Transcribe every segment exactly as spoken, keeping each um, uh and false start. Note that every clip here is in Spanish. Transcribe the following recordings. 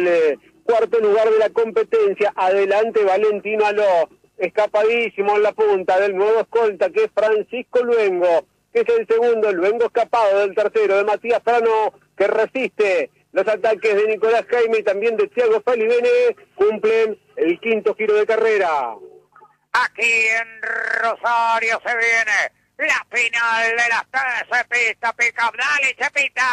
el eh, cuarto lugar de la competencia. Adelante Valentino Aló, escapadísimo en la punta del nuevo escolta que es Francisco Luengo, que es el segundo. Luengo escapado del tercero de Matías Frano, que resiste los ataques de Nicolás Jaime y también de Thiago Falivene. Cumplen el quinto giro de carrera. Aquí en Rosario se viene la final de las trece pistas pick-up. ¡Dale, Chepita!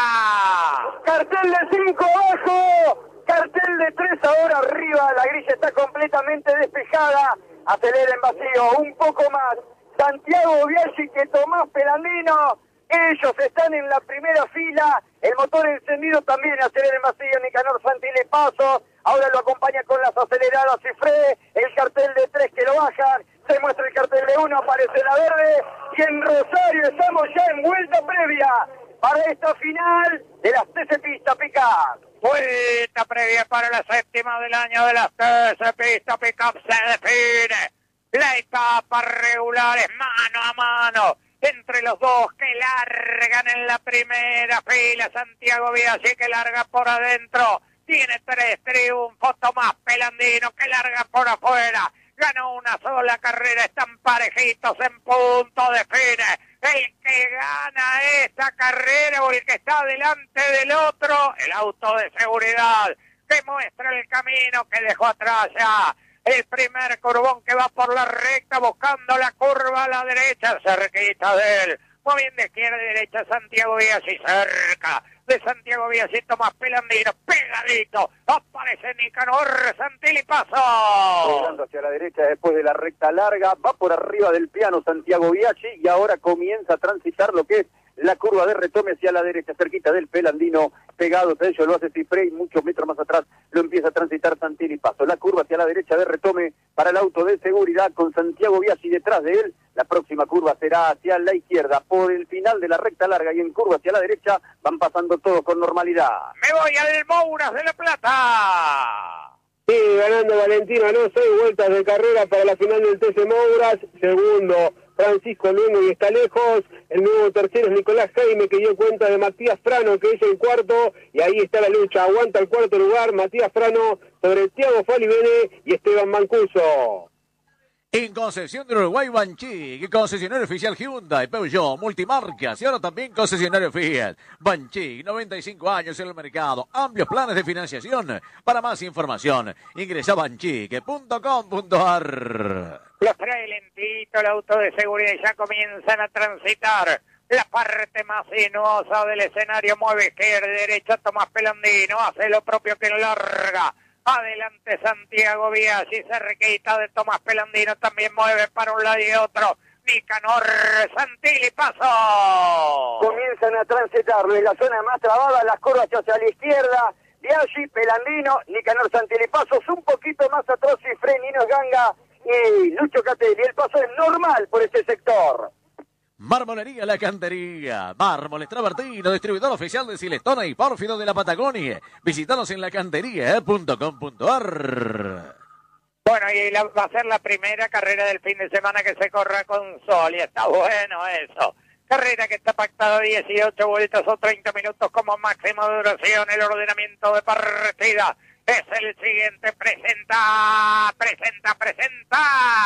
Cartel de cinco abajo, cartel de tres ahora arriba. La grilla está completamente despejada. Acelera en vacío, un poco más. Santiago Biaggi que Tomás Pelandino. Ellos están en la primera fila. El motor encendido también, acelera en vacío. Nicanor Santilli Paso. Ahora lo acompaña con las aceleradas Cifré. El cartel de tres que lo bajan. Se muestra el cartel de uno, aparece la verde. Y en Rosario estamos ya en vuelta previa para esta final de las trece pistas pick-up. Vuelta previa para la séptima del año de las trece pistas pick-up. Se define la etapa regular, es mano a mano entre los dos que largan en la primera fila. Santiago Biaggi que larga por adentro. Tiene tres triunfos. Tomás Pelandino que larga por afuera. Ganó una sola carrera. Están parejitos en punto. Define el que gana esta carrera o el que está delante del otro. El auto de seguridad que muestra el camino que dejó atrás ya. El primer curvón que va por la recta buscando la curva a la derecha. Cerquita de él. Muy bien de izquierda a derecha Santiago Biaggi. Cerca de Santiago Biaggi, Tomás Pelandino, pegadito, aparece Nicanor Santilli Paso. Volando hacia la derecha después de la recta larga, va por arriba del piano Santiago Biaggi y ahora comienza a transitar lo que es la curva de retome hacia la derecha, cerquita del Pelandino, pegado de ellos lo hace Cifré y muchos metros más atrás lo empieza a transitar Santilli Paso. La curva hacia la derecha de retome para el auto de seguridad con Santiago Biaggi detrás de él. La próxima curva será hacia la izquierda, por el final de la recta larga y en curva hacia la derecha van pasando todos con normalidad. Me voy al Mouras de la Plata. Sí, ganando Valentino, no, seis vueltas de carrera para la final del T C Mouras. Segundo, Francisco Luengo y está lejos. El nuevo tercero es Nicolás Jaime, que dio cuenta de Matías Frano, que es el cuarto. Y ahí está la lucha, aguanta el cuarto lugar Matías Frano sobre Thiago Falivene y Esteban Mancuso. En Concesión de Uruguay, Banchik, concesionario oficial Hyundai, Peugeot, multimarcas y ahora también concesionario Fiat. Banchik, noventa y cinco años en el mercado, amplios planes de financiación. Para más información, ingresa a banchik punto com punto a r. Los trae lentito el auto de seguridad y ya comienzan a transitar la parte más sinuosa del escenario. Mueve izquierda y derecha Tomás Pelandino, hace lo propio que larga. Adelante Santiago Biaggi, cerquita de Tomás Pelandino, también mueve para un lado y otro. Nicanor Santilli Paso. Comienzan a transitarlo en la zona más trabada, las curvas hacia la izquierda. Biaggi, Pelandino, Nicanor Santilli Paso, un poquito más atrás Cifré, Nino Ganga y Lucho Catelli. El paso es normal por este sector. Marmolería La Cantería, Mármoles Travertino, distribuidor oficial de Silestona y Pórfido de la Patagonia. Visítanos en lacantería punto com punto a r. Bueno, y la, va a ser la primera carrera del fin de semana que se corra con sol, y está bueno eso. Carrera que está pactada dieciocho vueltas o treinta minutos como máxima duración. El ordenamiento de partida es el siguiente. Presenta, presenta, presenta.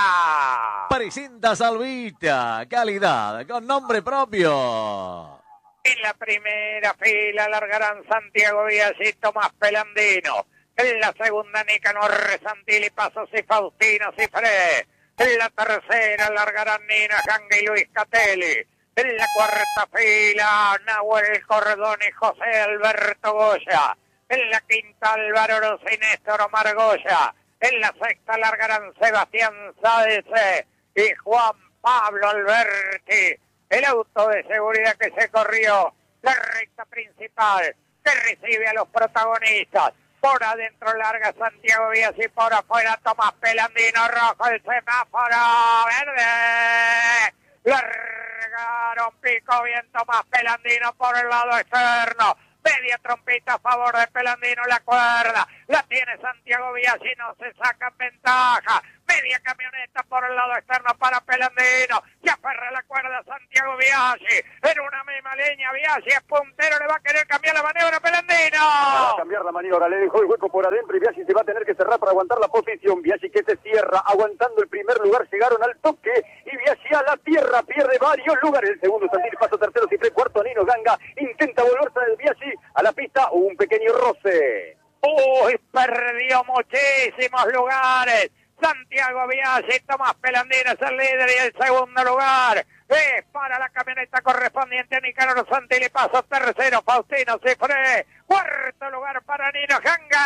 Presenta Salvita, calidad con nombre propio. En la primera fila largarán Santiago Biaggi, Tomás Pelandino. En la segunda Nicanor Santilli Paso y Faustino Cifré. En la tercera largarán Nino Ganga y Luis Catelli. En la cuarta fila Nahuel Cordón y José Alberto Goya. En la quinta Álvaro Rossi y Néstor Omar Goya. En la sexta largarán Sebastián Sáez y Juan Pablo Alberti. El auto de seguridad que se corrió la recta principal que recibe a los protagonistas. Por adentro larga Santiago Biaggi, por afuera Tomás Pelandino, rojo el semáforo verde. Largaron pico bien Tomás Pelandino por el lado externo. Media trompita a favor de Pelandino, la cuerda. La tiene Santiago Biaggi, no se saca en ventaja. Media camioneta por el lado externo para Pelandino. Se aferra la cuerda Santiago Biaggi. En una misma línea, Biaggi es puntero, le va a querer cambiar la maniobra a Pelandino. Va a cambiar la maniobra, le dejó el hueco por adentro y Biaggi se va a tener que cerrar para aguantar la posición. Biaggi que se cierra, aguantando el primer lugar, llegaron al toque y Biaggi a la tierra, pierde varios lugares. El segundo Santilli Paso, tercero Cifré, cuarto Nino Ganga, intenta volverse del Biaggi a la pista, hubo un pequeño roce. Uy, perdió muchísimos lugares. Santiago Biaggi, Tomás Pelandino es el líder y el segundo lugar es para la camioneta correspondiente a Nicanor Santilli Paso, tercero Faustino Cifré, cuarto lugar para Nino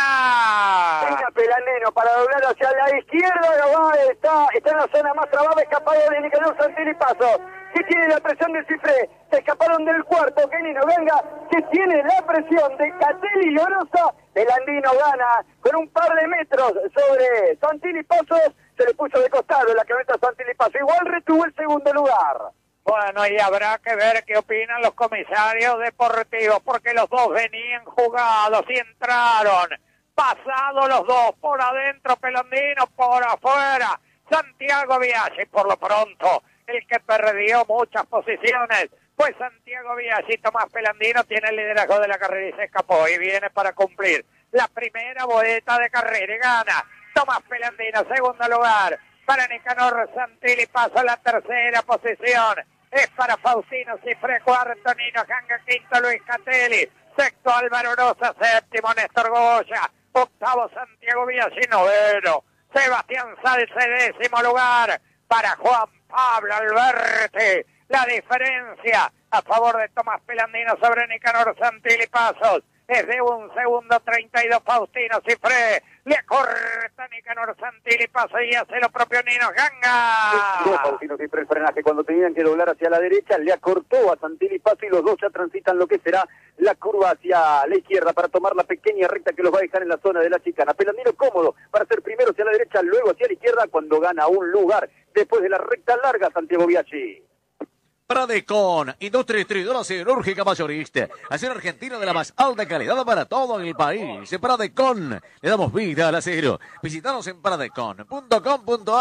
Ganga. Venga Pelandino para doblar hacia la izquierda, va, está, está en la zona más trabada, escapada de Nicanor Santilli Paso, que tiene la presión de Cifré, se escaparon del cuarto, que Nino Ganga, que tiene la presión de Catelli y Orosa. Pelandino gana con un par de metros sobre Santilli Paso, se le puso de costado la camioneta Santilli Paso, igual retuvo el segundo lugar. Bueno, y habrá que ver qué opinan los comisarios deportivos, porque los dos venían jugados y entraron, pasados los dos, por adentro Pelandino, por afuera Santiago Biaggi. Por lo pronto, el que perdió muchas posiciones pues Santiago Biaggi. Tomás Pelandino tiene el liderazgo de la carrera y se escapó y viene para cumplir la primera vuelta de carrera y gana Tomás Pelandino. Segundo lugar para Nicanor Santilli Paso, la tercera posición es para Faustino Cifré, cuarto Nino Ganga, quinto Luis Catelli, sexto Álvaro Rosa, séptimo Néstor Goya, octavo Santiago Biaggi, noveno Sebastián Salce, décimo lugar para Juan Pablo Alberti. La diferencia a favor de Tomás Pelandino sobre Nicanor Santilli Pasos es de un segundo treinta y dos Faustino Cifré. Le corta Nicanor Santilli Pasos y hace lo propio Nino Ganga. No, Faustino Cifré el frenaje cuando tenían que doblar hacia la derecha, le acortó a Santilli Paso y los dos ya transitan lo que será la curva hacia la izquierda para tomar la pequeña recta que los va a dejar en la zona de la chicana. Pelandino cómodo para ser primero hacia la derecha, luego hacia la izquierda cuando gana un lugar después de la recta larga Santiago Biaggi. Pradecon, industria distribuidora siderúrgica mayorista, acero argentino de la más alta calidad para todo el país. Pradecon, le damos vida al acero. Visítanos en pradecon punto com punto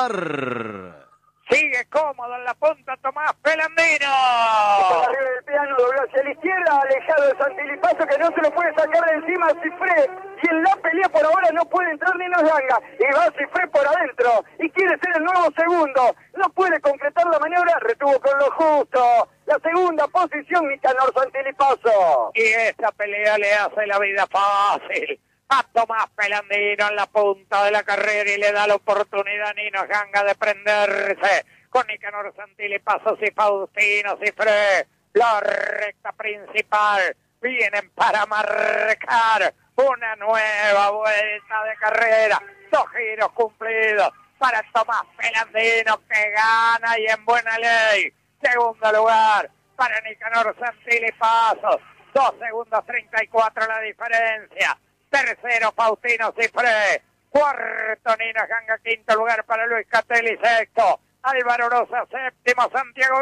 ar. Sigue cómodo en la punta Tomás Pelandino. Arriba del piano, dobló hacia la izquierda, alejado de Santilli Paso, que no se lo puede sacar de encima a Cifré. Y en la pelea por ahora no puede entrar Nino Ganga. Y va Cifré por adentro. Y quiere ser el nuevo segundo. No puede concretar la maniobra, retuvo con lo justo. La segunda posición, Nicanor Santilli Paso. Y esta pelea le hace la vida fácil a Tomás Pelandino en la punta de la carrera y le da la oportunidad a Nino Ganga de prenderse con Nicanor Santilli Pasos y Faustino Cifré. La recta principal, vienen para marcar una nueva vuelta de carrera. Dos giros cumplidos para Tomás Pelandino, que gana y en buena ley. Segundo lugar para Nicanor Santilli Pasos, dos segundos treinta y cuatro la diferencia. Tercero Faustino Cifré, cuarto Nino Ganga, quinto lugar para Luis Catelli, sexto Álvaro Rosa, séptimo Santiago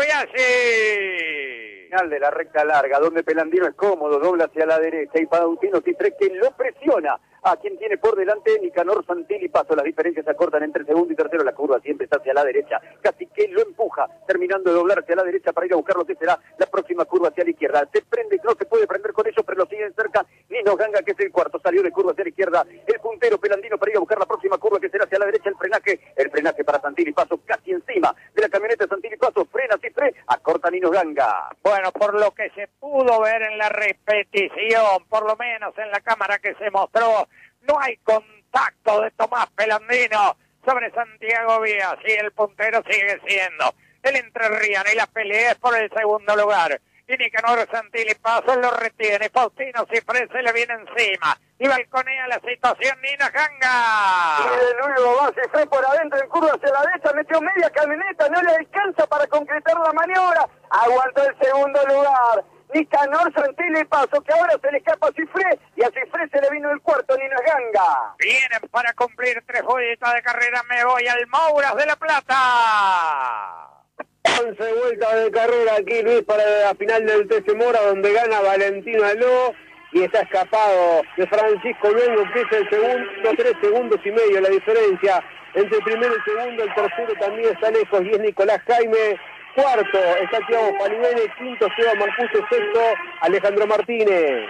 Biaggi. Final de la recta larga, donde Pelandino es cómodo, dobla hacia la derecha y Faustino Cifré que lo presiona a quien tiene por delante Nicanor Santilli Paso. Las diferencias se acortan entre segundo y tercero, la curva siempre está hacia la derecha, casi que lo empuja, terminando de doblar hacia la derecha para ir a buscar lo que será la próxima curva hacia la izquierda. Se prende, no se puede prender con ellos, pero lo siguen cerca Nino Ganga, que es el cuarto, salió de curva hacia la izquierda, el puntero Pelandino para ir a buscar la próxima curva que será hacia la derecha, el frenaje, el frenaje para Santilli Paso, casi encima de la camioneta de Santilli Paso, frena Cifré, acorta Nino Ganga. Bueno, por lo que se pudo ver en la repetición, por lo menos en la cámara que se mostró, no hay contacto de Tomás Pelandino sobre Santiago Biaggi. El puntero sigue siendo el entrerriano y la pelea es por el segundo lugar. Y Nicanor Santilli Paso lo retiene. Faustino Cifré se le viene encima y balconea la situación Nino Ganga. Y de nuevo va Cifré por adentro en curva hacia la derecha, metió media camioneta, no le alcanza para concretar la maniobra. Aguantó el segundo lugar Nicanor Santilli Paso, que ahora se le escapa a Cifré, y a Cifré se le vino el cuarto Nino Ganga. Vienen para cumplir tres vueltas de carrera, me voy al Mouras de la Plata. once vueltas de carrera aquí, Luis, para la final del T C Mora, donde gana Valentino Aló. y está escapado de Francisco Luengo, empieza el segundo, tres segundos y medio la diferencia entre el primero y el segundo, el tercero también está lejos y es Nicolás Jaime, cuarto está Thiago Falivene, quinto Seba Mancuso, sexto Alejandro Martínez.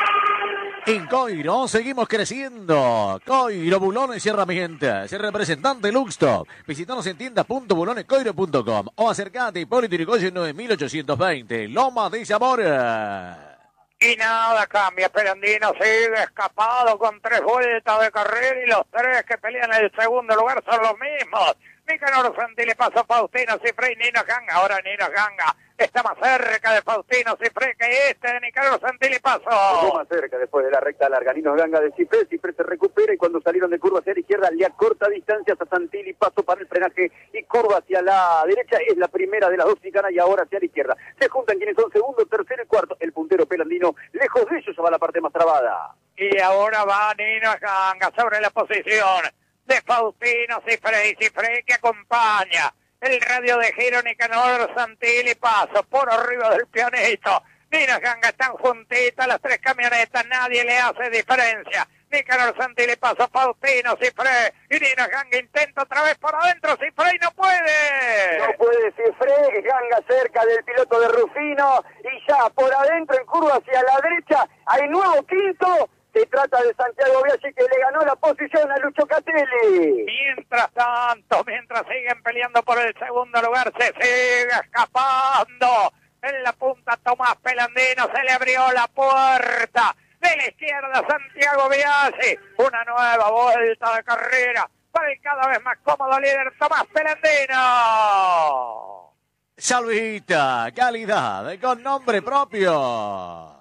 En Coiro seguimos creciendo. Coiro, bulones y herramientas. El representante Luxtop. Visítanos en tienda punto bulones coiro punto com o acercate a Hipólito Yrigoyen nueve mil ochocientos veinte. Loma de Zamora. Y nada cambia, Perandino sigue escapado con tres vueltas de carrera y los tres que pelean en el segundo lugar son los mismos. Nicanor Santilli pasó Faustino Cifré y Nino Ganga. Ahora Nino Ganga está más cerca de Faustino Cifré que este de Nicanor Santilli pasó. Llegó más cerca después de la recta larga. Nino Ganga de Cifré. Cifré se recupera y cuando salieron de curva hacia la izquierda le acorta distancias a Santilli. Paso para el frenaje y curva hacia la derecha. Es la primera de las dos chicanas y ahora hacia la izquierda. Se juntan quienes son segundo, tercero y cuarto. El puntero Pelandino lejos de ellos se va la parte más trabada. Y ahora va Nino Ganga sobre la posición de Faustino Cifré, y Cifré que acompaña el radio de giro Nicanor Santilli, paso por arriba del pianito. Nino Ganga están juntitas las tres camionetas, nadie le hace diferencia. Nicanor Santilli paso Faustino Cifré y Nino Ganga intenta otra vez por adentro, Cifré y no puede. No puede Cifré, Ganga cerca del piloto de Rufino y ya por adentro en curva hacia la derecha hay nuevo quinto. Se trata de Santiago Biaggi que le ganó la posición a Lucho Catelli. Mientras tanto, mientras siguen peleando por el segundo lugar, se sigue escapando. En la punta Tomás Pelandino, se le abrió la puerta. De la izquierda Santiago Biaggi. Una nueva vuelta de carrera para el cada vez más cómodo líder Tomás Pelandino. Salvita, calidad, con nombre propio.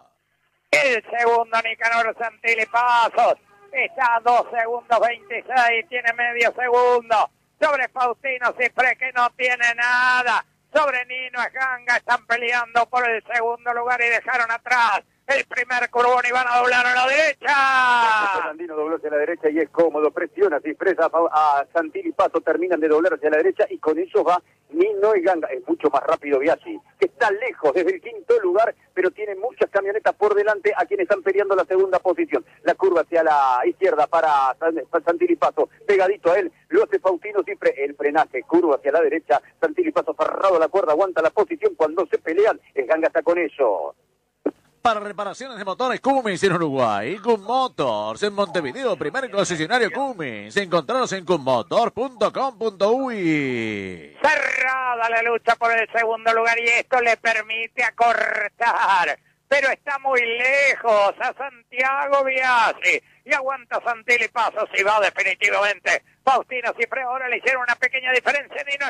El segundo Nicanor Santilli Pasos está a dos segundos veintiséis, tiene medio segundo. Sobre Faustino Cifré que no tiene nada. Sobre Nino Ganga están peleando por el segundo lugar y dejaron atrás el primer curvón y van a doblar a la derecha. Fernandino dobló hacia la derecha y es cómodo, presiona Cifré a, a Santilli Paso, terminan de doblar hacia la derecha y con eso va Nino y Ganga. Es mucho más rápido Biaggi, que está lejos desde el quinto lugar, pero tiene muchas camionetas por delante a quienes están peleando la segunda posición. La curva hacia la izquierda para Santilli Paso, pegadito a él, lo hace Faustino Cifré, el frenaje, curva hacia la derecha, Santilli Paso aferrado a la cuerda, aguanta la posición cuando se pelean, el Ganga está con ellos. Para reparaciones de motores Cummins en Uruguay, Cum Motors en Montevideo, primer concesionario Cummins. Encontraros en cummotor punto com punto uy. Cerrada la lucha por el segundo lugar y esto le permite acortar, pero está muy lejos a Santiago Biaggi y aguanta Santilli Pasos y va definitivamente Faustino Cifré. Ahora le hicieron una pequeña diferencia Nino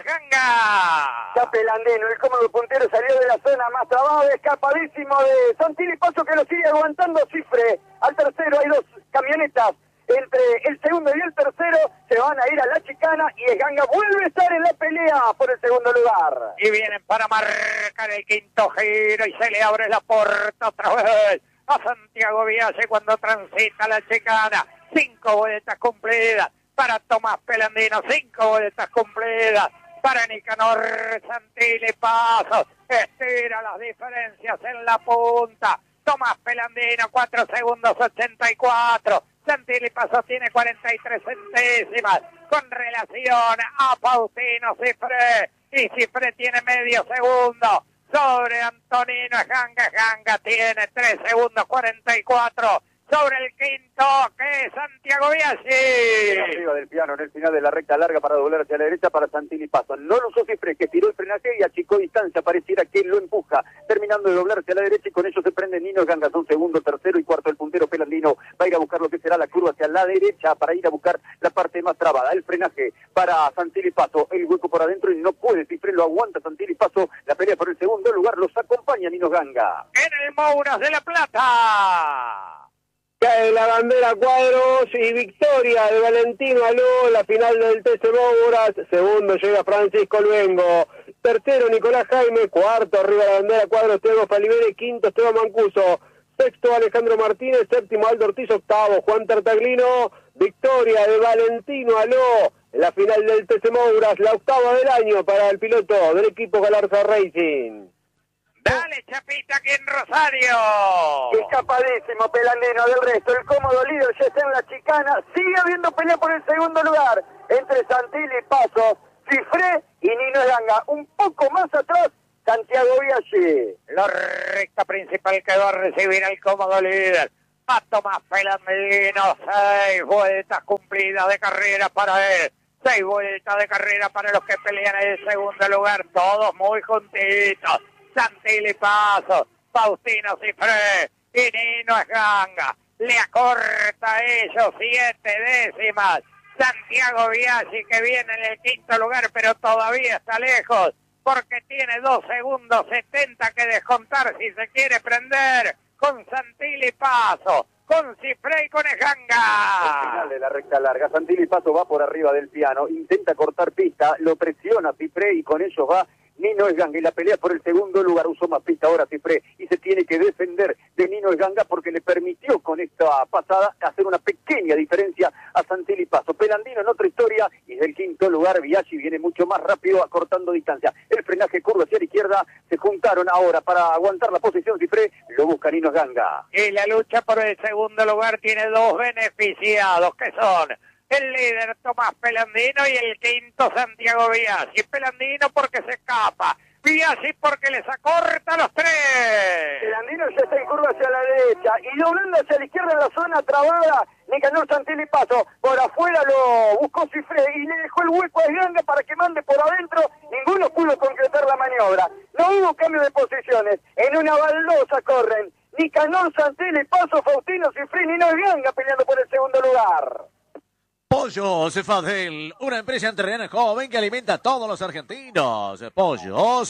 Ganga. Ya Pelandino, el cómodo puntero salió de la zona más trabada, escapadísimo de Santilli Paso que lo sigue aguantando Cifré. Al tercero hay dos camionetas. Entre el segundo y el tercero se van a ir a la chicana y el Ganga vuelve a estar en la pelea por el segundo lugar. Y vienen para marcar el quinto giro y se le abre la puerta otra vez a Santiago Biaggi cuando transita la chicana. Cinco vueltas cumplidas para Tomás Pelandino, cinco vueltas cumplidas para Nicanor Santilli Pasos. Estira las diferencias en la punta. Tomás Pelandino, cuatro segundos ochenta y cuatro. Santilli Pasos tiene cuarenta y tres centésimas con relación a Faustino Cifré. Y Cifré tiene medio segundo sobre Antonino Ganga. Ganga tiene tres segundos cuarenta y cuatro sobre el quinto, que es Santiago Biaggi. Arriba del piano en el final de la recta larga para doblar hacia la derecha para Santilli Paso. No lo usó Cifré, que tiró el frenaje y achicó distancia. Pareciera que lo empuja, terminando de doblar hacia la derecha y con ello se prende Nino Ganga. Son segundo, tercero y cuarto. El puntero Pelandino va a ir a buscar lo que será la curva hacia la derecha para ir a buscar la parte más trabada. El frenaje para Santilli Paso, el hueco por adentro y no puede. Cifré lo aguanta Santilli Paso. La pelea por el segundo lugar los acompaña Nino Ganga. En el Mouras de la Plata. Cae la bandera cuadros y victoria de Valentino Aló, la final del T C Mouras. Segundo llega Francisco Luengo. Tercero Nicolás Jaime. Cuarto arriba de la bandera cuadros Thiago Falivene. Quinto Esteban Mancuso. Sexto Alejandro Martínez. Séptimo Aldo Ortiz. Octavo Juan Tartaglino. Victoria de Valentino Aló en la final del T C Mouras. La octava del año para el piloto del equipo Galarza Racing. Dale, Chapita, aquí en Rosario. Escapadísimo Pelandino del resto. El cómodo líder ya está en la chicana. Sigue habiendo pelea por el segundo lugar entre Santilli Pasos, Cifré y Nino Ganga. Un poco más atrás, Santiago Biaggi. La recta principal que va a recibir al cómodo líder. A Tomás Pelandino. Seis vueltas cumplidas de carrera para él. Seis vueltas de carrera para los que pelean en el segundo lugar. Todos muy juntitos. Santilli Pasos, Faustino Cifré y Nino Ganga. Le acorta a ellos siete décimas. Santiago Biaggi, que viene en el quinto lugar, pero todavía está lejos, porque tiene dos segundos setenta que descontar si se quiere prender con Santilli Pasos, con Cifré y con Ganga. Al final de la recta larga, Santilli Pasos va por arriba del piano, intenta cortar pista, lo presiona Cifré y con ellos va Nino Ganga, y la pelea por el segundo lugar. Usó más pista ahora Cifré y se tiene que defender de Nino Ganga porque le permitió con esta pasada hacer una pequeña diferencia a Santilli Pasos. Pelandino en otra historia y del quinto lugar Biaggi viene mucho más rápido acortando distancia. El frenaje curvo hacia la izquierda, se juntaron ahora para aguantar la posición Cifré, lo busca Nino Ganga. Y la lucha por el segundo lugar tiene dos beneficiados, que son el líder Tomás Pelandino y el quinto Santiago Biaggi. Pelandino porque se escapa, Biaggi porque les acorta los tres. Pelandino ya está en curva hacia la derecha y doblando hacia la izquierda en la zona trabada. Nicanor Santilli Pasos por afuera lo buscó Cifré y le dejó el hueco a Ganga para que mande por adentro. Ninguno pudo concretar la maniobra. No hubo cambio de posiciones. En una baldosa corren Nicanor Santilli Pasos, Faustino Cifré y Nino Ganga peleando por el segundo lugar. Pollo Cefadel, una empresa entrerriana joven que alimenta a todos los argentinos. Pollo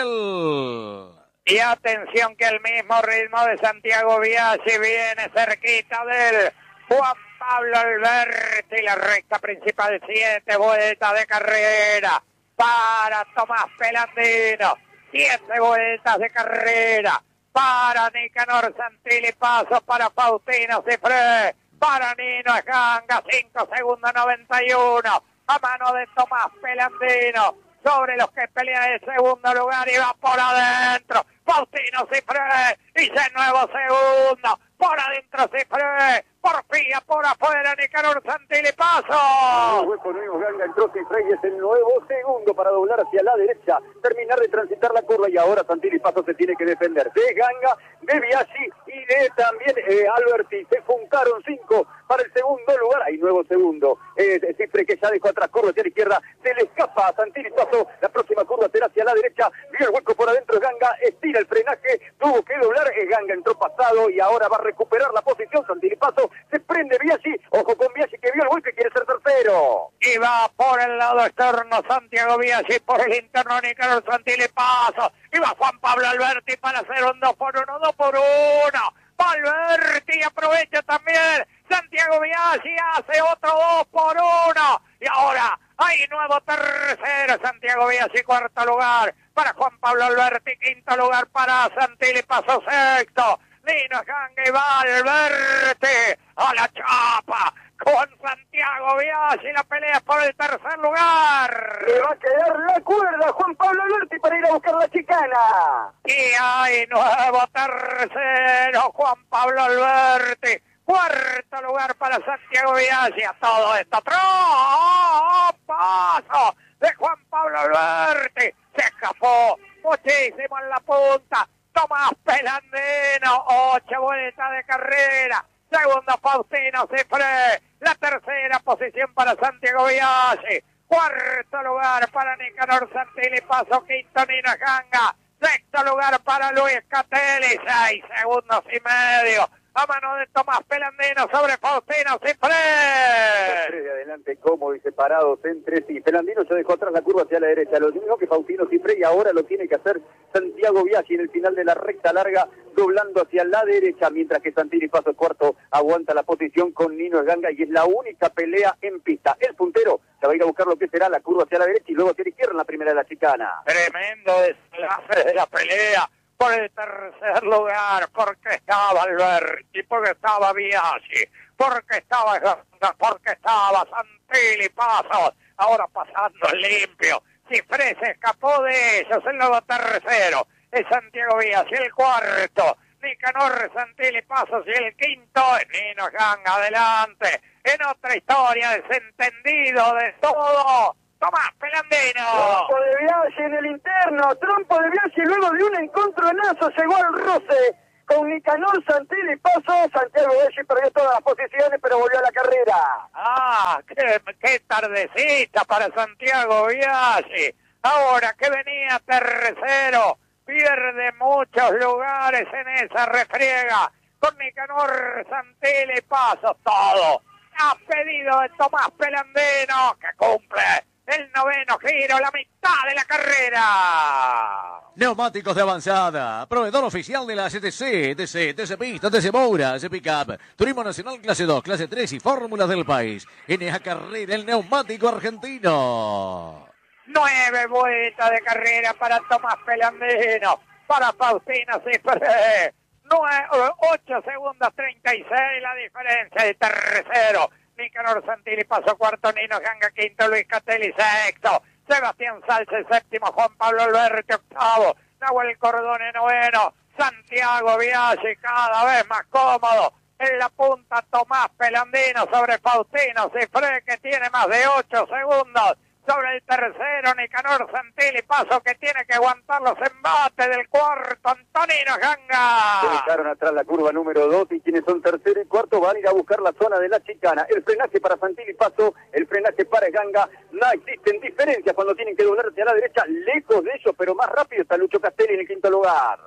Cefadel. Y atención que el mismo ritmo de Santiago Biaggi viene cerquita del Juan Pablo Alberti. La recta principal, siete vueltas de carrera para Tomás Pelandino. Siete vueltas de carrera para Nicanor Santilli Pasos, para Faustino Cifré, para Nino Ganga, cinco segundos noventa y uno, a mano de Tomás Pelandino, sobre los que pelean el segundo lugar y va por adentro, Faustino Cifré, y de nuevo segundo, por adentro Cifré, porfía por afuera Nicanor Santilli Pasos. El hueco nuevo, Ganga entró Cifré y es el nuevo segundo para doblar hacia la derecha, terminar de transitar la curva y ahora Santilli Pasos se tiene que defender de Ganga, de Biaggi y de también eh, Alberti. Se juntaron cinco para el segundo lugar, hay nuevo segundo, eh, Cifré que ya dejó atrás curva hacia la izquierda, se le escapa a Santilli Pasos, la próxima curva será hacia la derecha, vio el hueco por adentro Ganga, estira el frenaje, tuvo que doblar, eh, Ganga entró pasado y ahora va a recuperar la posición, Santilli Pasos, se prende Biaggi, ojo con Biaggi que vio el hueco y quiere ser tercero. Y va por el lado externo Santiago Biaggi, por el interno Nicanor Santilli Pasos, y va Juan Pablo Alberti para hacer un dos por uno, dos por uno. Alberti aprovecha también, Santiago Biaggi hace otro dos por uno, y ahora hay nuevo tercero, Santiago Biaggi cuarto lugar para Juan Pablo Alberti, quinto lugar para Santilli Pasos, sexto Nino Ganga y va Alberti a la chapa con Santiago Biaggi, la pelea por el tercer lugar. Le va a quedar la cuerda a Juan Pablo Alberti para ir a buscar la chicana. Y hay nuevo tercero, Juan Pablo Alberti. Cuarto lugar para Santiago Biaggi. A todo esto, paso de Juan Pablo Alberti. Se escapó muchísimo en la punta Tomás Pelandino, ocho vueltas de carrera. Segundo Faustino Cifré, la tercera posición para Santiago Biaggi, cuarto lugar para Nicanor Santilli Pasos, quinto Nino Ganga, sexto lugar para Luis Catelli, seis segundos y medio a mano de Tomás Pelandino sobre Faustino Cifré. Tres de adelante cómodo y separados entre sí. Pelandino ya dejó atrás la curva hacia la derecha, lo mismo que Faustino Cifré, y ahora lo tiene que hacer Santiago Biaggi en el final de la recta larga, doblando hacia la derecha, mientras que Santilli Pasos cuarto aguanta la posición con Nino Ganga y es la única pelea en pista. El puntero se va a ir a buscar lo que será la curva hacia la derecha y luego hacia la izquierda en la primera de la chicana. Tremendo desenlace de la pelea por el tercer lugar, porque estaba Alberti, porque estaba Biaggi, porque estaba Ganga, porque estaba Santilli Pasos, ahora pasando limpio. Cifré se escapó de ellos, el nuevo tercero, es Santiago Vías. Y el cuarto, Nicanor Santilli Pasos. Y el quinto, Nino Ganga. Adelante. En otra historia, desentendido de todo, Tomás Pelandino. Trompo de Biaggi en el interno. Trompo de Biaggi luego de un encontronazo llegó al roce con Nicanor Santilli Pasos. Santiago Biaggi perdió todas las posiciones, pero volvió a la carrera. Ah, qué, qué tardecita para Santiago Biaggi. Ahora que venía tercero, pierde muchos lugares en esa refriega con Nicanor Santilli Pasos. Todo a pedido de Tomás Pelandino, que cumple el noveno giro, la mitad de la carrera. Neumáticos de avanzada, proveedor oficial de la C T C, T C, T C Pista, T C Moura, T C Pickup, Turismo Nacional clase dos, clase tres y fórmulas del país. En esa carrera el neumático argentino. Nueve vueltas de carrera para Tomás Pelandino, para Faustino Cifre. ocho segundos treinta y seis la diferencia de tercero. Nicanor Santilli Paso cuarto, Nino Ganga quinto, Luis Catelli sexto, Sebastián Salce séptimo, Juan Pablo Alberti octavo, Nahuel Cordone noveno, Santiago Biaggi cada vez más cómodo. En la punta Tomás Pelandino sobre Faustino Cifre, que tiene más de ocho segundos. Sobre el tercero, Nicanor Santilli Paso, que tiene que aguantar los embates del cuarto, Antonino Ganga. Se dejaron atrás la curva número dos y quienes son tercero y cuarto van a ir a buscar la zona de la chicana. El frenaje para Santilli Paso, el frenaje para Ganga. No existen diferencias cuando tienen que doblarse a la derecha. Lejos de ellos, pero más rápido está Lucho Castelli en el quinto lugar.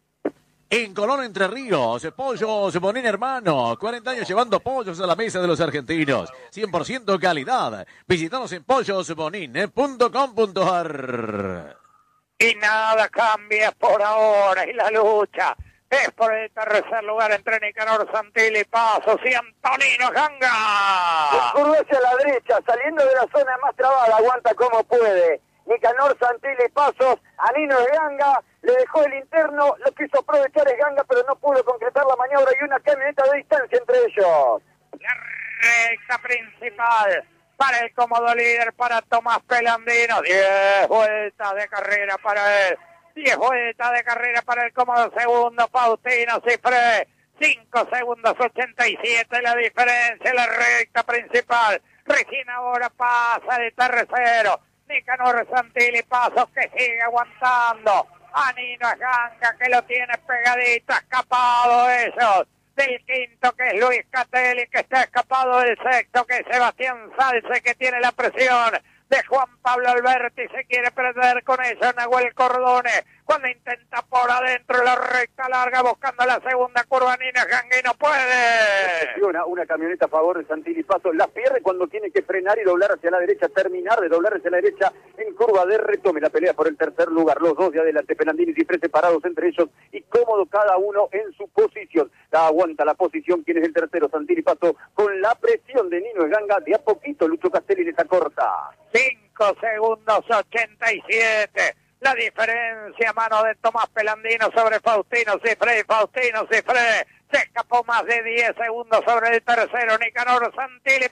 En Colón, Entre Ríos, Pollos Bonín Hermano, cuarenta años llevando pollos a la mesa de los argentinos, cien por ciento calidad. Visítanos en pollos bonín punto com punto a r. Y nada cambia por ahora, y la lucha es por el tercer lugar entre Nicanor Santilli Pasos y Antonino Ganga. Curva hacia la derecha, saliendo de la zona más trabada, aguanta como puede. Nicanor Santilli Pasos, a Nino Ganga, le dejó el interno, lo quiso aprovechar Ganga, pero no pudo concretar la maniobra y una camioneta de distancia entre ellos. La recta principal para el cómodo líder, para Tomás Pelandino, diez vueltas de carrera para él, diez vueltas de carrera para el cómodo segundo, Faustino Cifre, cinco segundos ochenta y siete la diferencia, la recta principal, Regina ahora pasa de tercero, Nicanor Santilli Pasos que sigue aguantando, a Nino Ganga que lo tiene pegadito, escapado ellos, del quinto que es Luis Catelli, que está escapado del sexto que es Sebastián Salce, que tiene la presión de Juan Pablo Alberti, se quiere perder con eso Nahuel Cordone, cuando intenta por adentro la recta larga buscando la segunda curva, Nino Ganga y no puede. Una, una camioneta a favor de Santilli Paso, la pierde cuando tiene que frenar y doblar hacia la derecha, terminar de doblar hacia la derecha en curva de retome, la pelea por el tercer lugar, los dos de adelante, Pelandini y Cifre separados entre ellos y cómodo cada uno en su posición. La aguanta la posición, quien es el tercero, Santilli Paso, con la presión de Nino Ganga, de a poquito Lucho Castelli les acorta. cinco segundos ochenta y siete. La diferencia a mano de Tomás Pelandino sobre Faustino Cifre. Faustino Cifre se escapó más de diez segundos sobre el tercero, Nicanor Santilli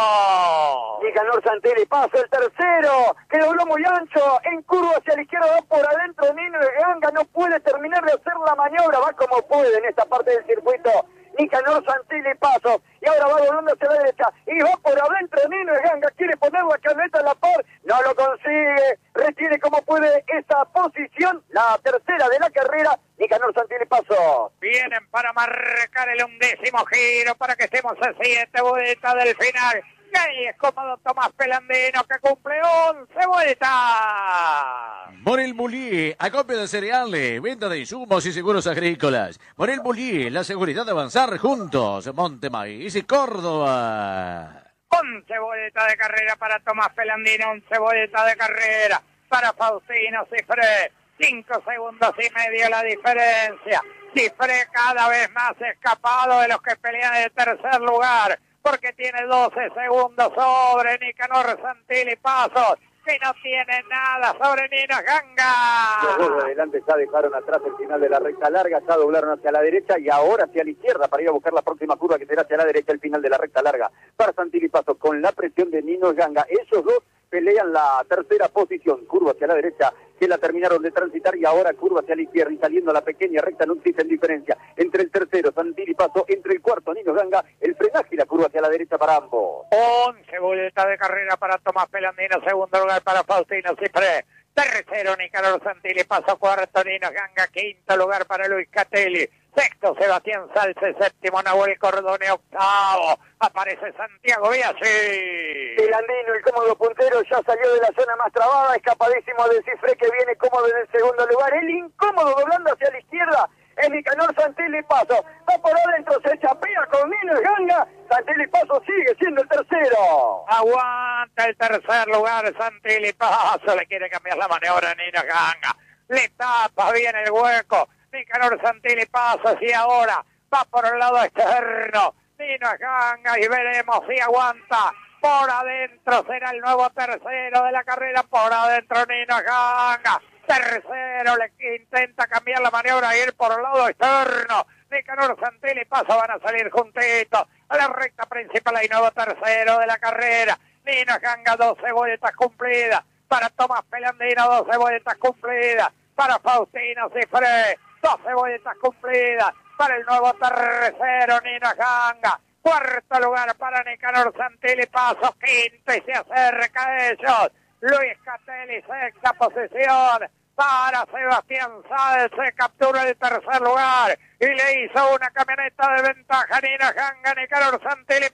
Paso. Nicanor Santilli Paso, el tercero, que dobló muy ancho, en curva hacia la izquierda, va por adentro, Nino Ganga no puede terminar de hacer la maniobra, va como puede en esta parte del circuito. Nicanor Santilli Pasos, y ahora va volando hacia la derecha, y va por adentro Nino Ganga, quiere poner la camioneta a la par, no lo consigue, retiene como puede esa posición, la tercera de la carrera, Nicanor Santilli Pasos. Vienen para marcar el undécimo giro, para que estemos a siete vueltas del final. Y es cómodo Tomás Pelandino, que cumple once vueltas. Morel Mullier, acopio de cereales, venta de insumos y seguros agrícolas. Morel Mullier, la seguridad de avanzar juntos. Montemaíz y Córdoba. once vueltas de carrera para Tomás Pelandino, once vueltas de carrera para Faustino Cifre. cinco segundos y medio la diferencia. Cifre cada vez más escapado de los que pelean en el tercer lugar, porque tiene doce segundos sobre Nicanor Santilli Pasos, que no tiene nada sobre Nino Ganga. Los dos de adelante ya dejaron atrás el final de la recta larga, ya doblaron hacia la derecha y ahora hacia la izquierda para ir a buscar la próxima curva, que será hacia la derecha el final de la recta larga. Para Santilli Pasos, con la presión de Nino Ganga, esos dos pelean la tercera posición, curva hacia la derecha, que la terminaron de transitar y ahora curva hacia la izquierda y saliendo a la pequeña recta no existen diferencia entre el tercero, Santilli Paso, entre el cuarto, Nino Ganga, el frenaje y la curva hacia la derecha para ambos. once vueltas de carrera para Tomás Pelandino, segundo lugar para Faustino Cifré. Tercero, Nicanor Santilli Paso, cuarto, Nino Ganga, quinto lugar para Luis Catelli. Sexto, Sebastián Salce, séptimo, Nahuel Cordone, octavo, aparece Santiago Biasi. Pelandino, el cómodo puntero, ya salió de la zona más trabada, escapadísimo de Cifré que viene cómodo en el segundo lugar. El incómodo doblando hacia la izquierda es Nicanor Santilli Paso. Va por adentro, se chapea con Nino Ganga. Santilli Paso sigue siendo el tercero. Aguanta el tercer lugar, Santilli Paso, le quiere cambiar la maniobra a Nino Ganga. Le tapa bien el hueco. Nicanor Santilli Paso, y ahora va por el lado externo. Nino Ganga y veremos si aguanta. Por adentro será el nuevo tercero de la carrera. Por adentro Nino Ganga. Tercero, le intenta cambiar la maniobra y ir por el lado externo. Nicanor Santilli Paso van a salir juntitos a la recta principal. Hay nuevo tercero de la carrera. Nino Ganga, doce vueltas cumplidas. Para Tomás Pelandino, doce vueltas cumplidas. Para Faustino Cifré, doce vueltas cumplidas. Para el nuevo tercero, Nino Ganga. Cuarto lugar para Nicanor Santilli Paso. Quinto y se acerca a ellos Luis Catelli, sexta posición. Para Sebastián Salce, captura el tercer lugar y le hizo una camioneta de ventaja Nino Ganga, Nicanor Santilli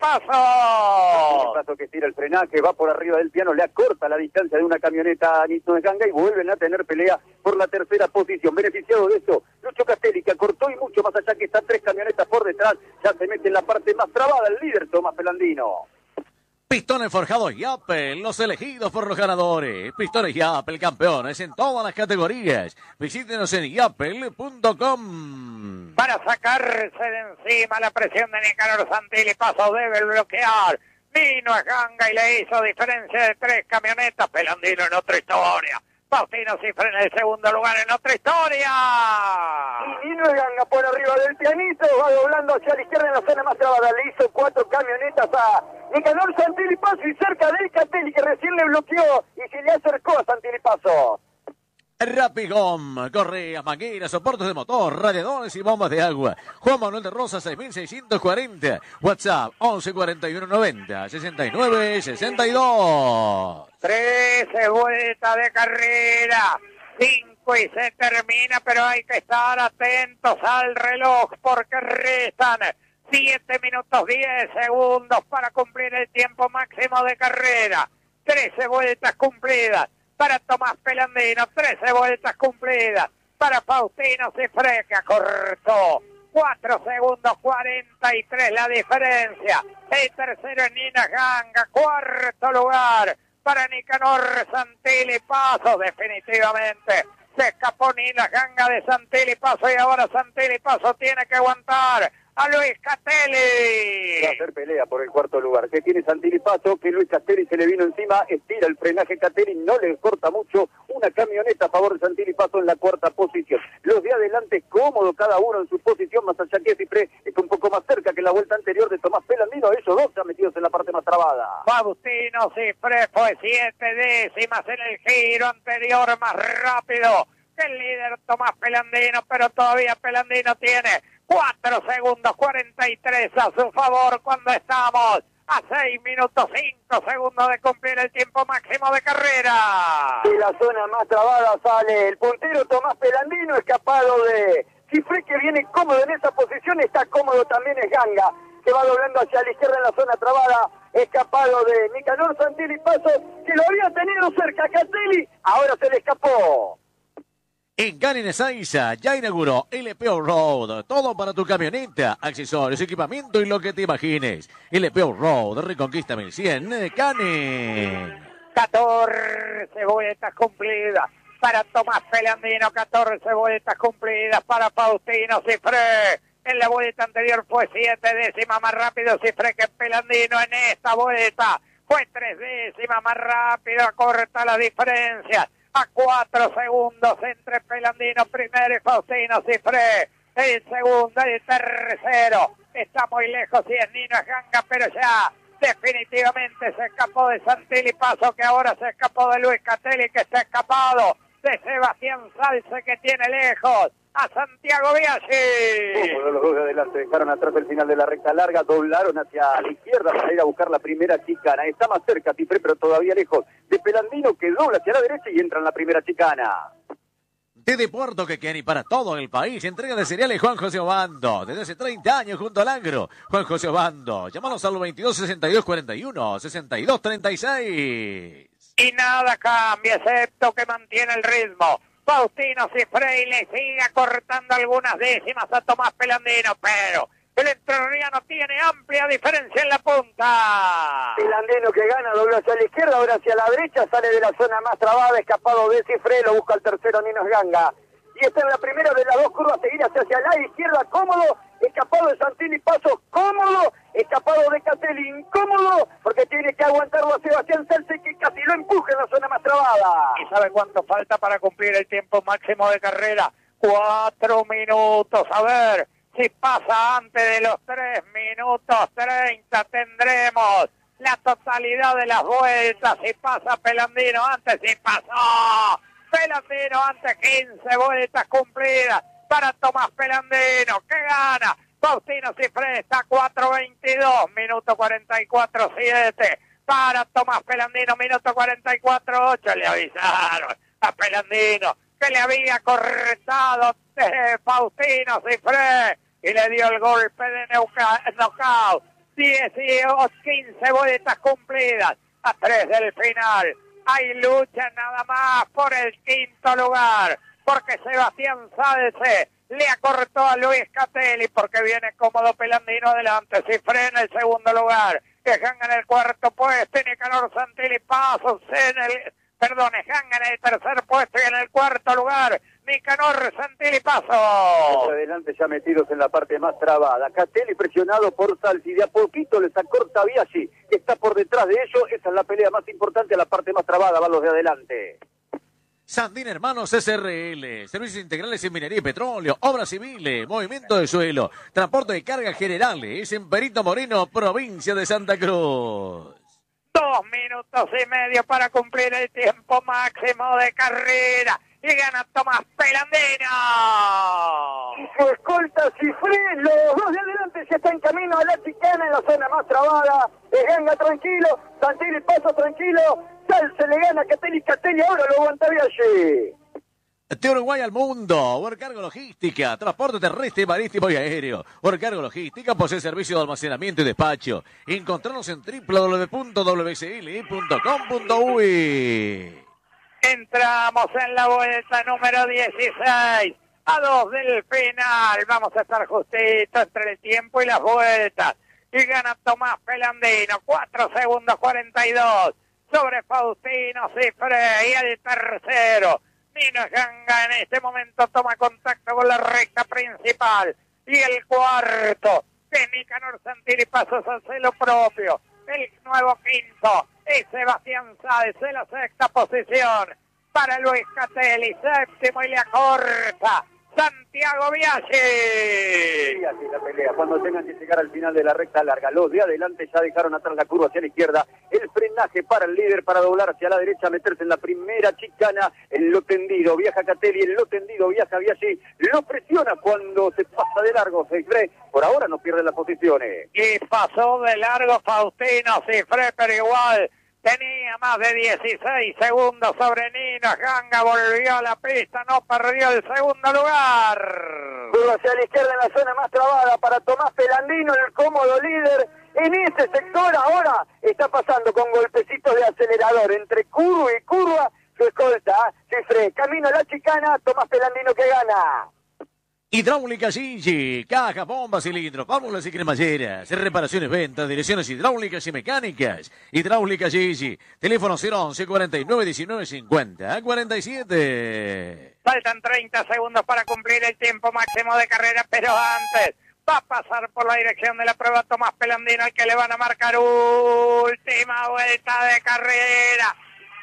Paso. Paso que tira el frenaje, va por arriba del piano, le acorta la distancia de una camioneta a Nino Ganga y vuelven a tener pelea por la tercera posición. Beneficiado de eso, Lucho Castelli, que acortó y mucho más allá, que están tres camionetas por detrás, ya se mete en la parte más trabada el líder Tomás Pelandino. Pistones forjados Yapel, los elegidos por los ganadores. Pistones Yapel, campeones en todas las categorías. Visítenos en yapel punto com. Para sacarse de encima la presión de Nicanor Santilli Paso, debe bloquear Nino Ganga y le hizo diferencia de tres camionetas. Pelandino en otra historia. Faustino Cifré en el segundo lugar en otra historia. Y Nino Ganga por arriba del pianito, va doblando hacia la izquierda en la zona más trabada. Le hizo cuatro camionetas a Nicanor Santilli Paso y cerca del Catelli, que recién le bloqueó y se le acercó a Santilli Paso. Rapigom, correas, mangueras, soportes de motor, radiadores y bombas de agua. Juan Manuel de Rosa, seis mil seiscientos cuarenta. WhatsApp, once cuarenta y uno noventa, sesenta y nueve sesenta y dos. trece vueltas de carrera. cinco y se termina, pero hay que estar atentos al reloj porque restan siete minutos diez segundos para cumplir el tiempo máximo de carrera. trece vueltas cumplidas para Tomás Pelandino, trece vueltas cumplidas para Faustino Cifré, que acortó cuatro segundos cuarenta y tres la diferencia. El tercero es Nino Ganga, cuarto lugar para Nicanor Santilli Paso. Definitivamente se escapó Nino Ganga de Santilli Paso y ahora Santilli Paso tiene que aguantar a Luis Catelli. Va a hacer pelea por el cuarto lugar. Que tiene Santilli Paso, que Luis Catelli se le vino encima, estira el frenaje Catelli, no le corta mucho. Una camioneta a favor de Santilli Paso en la cuarta posición. Los de adelante cómodo cada uno en su posición, más allá que Cifré está un poco más cerca que la vuelta anterior de Tomás Pelandino. Ellos dos están metidos en la parte más trabada. Faustino Cifré fue siete décimas en el giro anterior, más rápido que el líder Tomás Pelandino, pero todavía Pelandino tiene cuatro segundos cuarenta y tres a su favor cuando estamos a seis minutos cinco segundos de cumplir el tiempo máximo de carrera. De la zona más trabada sale el puntero Tomás Pelandino, escapado de Cifré, que viene cómodo en esa posición. Está cómodo también es Ganga, que va doblando hacia la izquierda en la zona trabada, escapado de Nicanor Santilli Paso, que lo había tenido cerca Catelli, ahora se le escapó. En Canin Ezeiza ya inauguró L P O Road, todo para tu camioneta, accesorios, equipamiento y lo que te imagines. L P O Road, Reconquista mil cien, Canin. catorce vueltas cumplidas para Tomás Pelandino, catorce vueltas cumplidas para Faustino Cifré. En la vuelta anterior fue siete décimas más rápido Cifré que Pelandino. En esta vuelta fue tres décimas más rápido, corta la diferencia a cuatro segundos entre Pelandino primero y Faustino Cifré. El segundo y el tercero está muy lejos y es Nino Ganga, pero ya definitivamente se escapó de Santilli Paso, que ahora se escapó de Luis Catelli, que está escapado de Sebastián Salce, que tiene lejos a Santiago Biaggi. Bueno, los dos de adelante dejaron atrás el final de la recta larga, doblaron hacia la izquierda para ir a buscar la primera chicana. Está más cerca Cifré, pero todavía lejos de Pelandino, que dobla hacia la derecha y entra en la primera chicana. Desde Puerto Quequén y para todo el país, entrega de cereales Juan José Obando. Desde hace treinta años junto al agro, Juan José Obando. Llámanos al veintidós sesenta y dos cuarenta y uno, sesenta y dos treinta y seis. Y nada cambia, excepto que mantiene el ritmo. Faustino Cifré le sigue cortando algunas décimas a Tomás Pelandino, pero el entrerriano tiene amplia diferencia en la punta. Pelandino que gana, dobló hacia la izquierda, ahora hacia la derecha, sale de la zona más trabada, escapado de Cifré, lo busca el tercero Ninos Ganga. Y está en la primera de las dos curvas, seguir hacia, hacia la izquierda, cómodo, escapado de Santini, paso cómodo, escapado de Catelli, incómodo, porque tiene que aguantarlo a Sebastián Salce, que casi lo empuja en la zona más trabada. ¿Y sabe cuánto falta para cumplir el tiempo máximo de carrera? Cuatro minutos, a ver si pasa antes de los tres minutos treinta, tendremos la totalidad de las vueltas. Si pasa Pelandino antes, si pasó Pelandino antes, quince vueltas cumplidas para Tomás Pelandino, que gana. Faustino Cifré está cuatro veintidós, minuto cuarenta y cuatro siete para Tomás Pelandino, minuto cuarenta y cuatro ocho. Le avisaron a Pelandino que le había cortado eh, Faustino Cifré y le dio el golpe de knockout. diez y quince vueltas cumplidas a tres del final. Hay lucha nada más por el quinto lugar, porque Sebastián Salce le acortó a Luis Catelli, porque viene cómodo Pelandino adelante. Cifré en el segundo lugar, Ejanga en el cuarto puesto, y Nicanor Santilli Pasos en el, perdón, Ejanga en el tercer puesto y en el cuarto lugar Nicanor Santilli Pasos. Adelante ya metidos en la parte más trabada. Catelli presionado por Salci, de a poquito les acorta Biaggi, que está por detrás de ellos. Esa es la pelea más importante, a la parte más trabada, van los de adelante. Sandín Hermanos S R L, servicios integrales en minería y petróleo, obras civiles, movimiento de suelo, transporte de cargas generales, en Perito Moreno, provincia de Santa Cruz. Dos minutos y medio para cumplir el tiempo máximo de carrera. Y gana Tomás Pelandino. Y su escolta Cifré, los dos de adelante ya están en camino a la chicana en la zona más trabada. Ejanga tranquilo, Santilli Paso tranquilo, Salce le gana a Catelli, Catelli ahora lo aguanta Biaggi. De Uruguay al mundo, Worcargo Logística, transporte terrestre, marítimo y aéreo. Worcargo Logística posee servicio de almacenamiento y despacho. Encontrarnos en w w w punto w c l punto com punto u y. Entramos en la vuelta número dieciséis, a dos del final. Vamos a estar justito entre el tiempo y las vueltas. Y gana Tomás Pelandino, cuatro segundos cuarenta y dos sobre Faustino Cifré. Y el tercero, Nino Ejanga, en este momento toma contacto con la recta principal. Y el cuarto, que Nicanor Santilli Pasos hace lo propio. El nuevo quinto es Sebastián Salce en la sexta posición. Para Luis Catelli, séptimo y le acorta Santiago Biaggi. Y así la pelea, cuando tengan que llegar al final de la recta larga. Los de adelante ya dejaron atrás la curva hacia la izquierda. El frenaje para el líder para doblar hacia la derecha, meterse en la primera chicana. En lo tendido viaja Catelli, en lo tendido viaja Biaggi. Lo presiona cuando se pasa de largo Cifré. Por ahora no pierde las posiciones. Y pasó de largo Faustino Cifré, pero igual tenía más de dieciséis segundos sobre Nino Ejanga. Volvió a la pista, no perdió el segundo lugar. Curva hacia la izquierda en la zona más trabada para Tomás Pelandino, el cómodo líder. En ese sector ahora está pasando con golpecitos de acelerador entre curva y curva. Su escolta, Cifré, camino a la chicana, Tomás Pelandino que gana. Hidráulica Gigi, caja, bombas, cilindros, válvulas y cremalleras, reparaciones, ventas, direcciones hidráulicas y mecánicas. Hidráulica Gigi, teléfono cero once cuarenta y nueve diecinueve cincuenta cuarenta y siete. Faltan treinta segundos para cumplir el tiempo máximo de carrera, pero antes va a pasar por la dirección de la prueba Tomás Pelandino, al que le van a marcar última vuelta de carrera.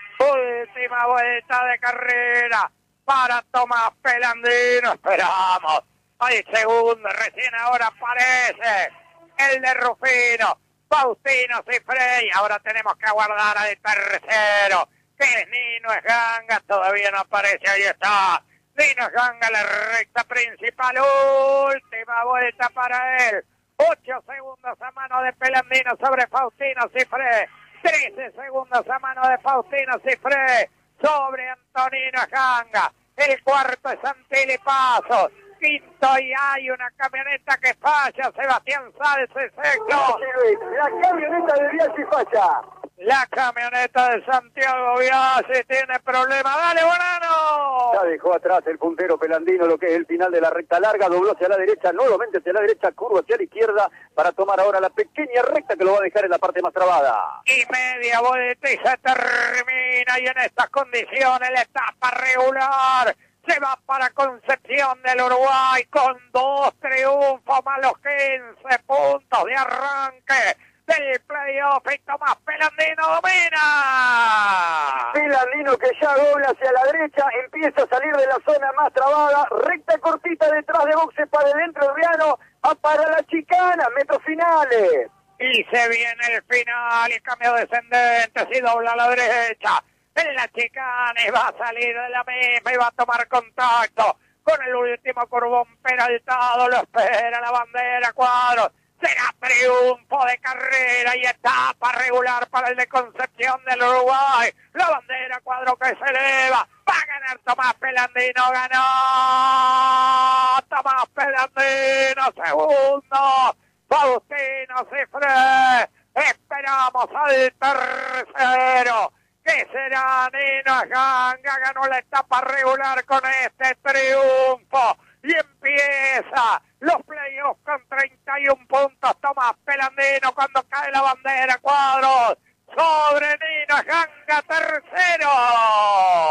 Última vuelta de carrera para Tomás Pelandino. Esperamos. Hay segundo, recién ahora aparece el de Rufino, Faustino Cifré. Y ahora tenemos que aguardar al tercero, que es Nino Esganga, todavía no aparece, ahí está. Nino Esganga, la recta principal, última vuelta para él. Ocho segundos a mano de Pelandino sobre Faustino Cifré. Trece segundos a mano de Faustino Cifré sobre Antonino Esganga. El cuarto es Santilli Pasos. Quinto y hay una camioneta que falla. Sebastián Salce sexto. La camioneta de Biaggi falla. La camioneta de Santiago Biaggi tiene problemas. ¡Dale, Bonano! Ya dejó atrás el puntero Pelandino lo que es el final de la recta larga, dobló hacia la derecha, nuevamente hacia la derecha, curva hacia la izquierda para tomar ahora la pequeña recta que lo va a dejar en la parte más trabada. Y media vuelta y se termina, y en estas condiciones la etapa regular se va para Concepción del Uruguay con dos triunfos más los quince puntos de arranque del playoff, y Tomás Pelandino domina. Pelandino que ya dobla hacia la derecha, empieza a salir de la zona más trabada, recta cortita detrás de boxe para adentro, Riano, va para la chicana, metros finales. Y se viene el final y cambio descendente, si dobla a la derecha. En la chicana y va a salir de la misma y va a tomar contacto con el último curvón peraltado, lo espera la bandera Cuadros. Será triunfo de carrera y etapa regular para el de Concepción del Uruguay. La bandera Cuadro que se eleva. Va a ganar Tomás Pelandino. Ganó Tomás Pelandino. Segundo, Faustino Cifré. Esperamos al tercero, que será Nino Esganga. Ganó la etapa regular con este triunfo. Y empieza los playoffs con treinta y un puntos. Tomás Pelandino cuando cae la bandera Cuadros sobre Nino Esganga, tercero.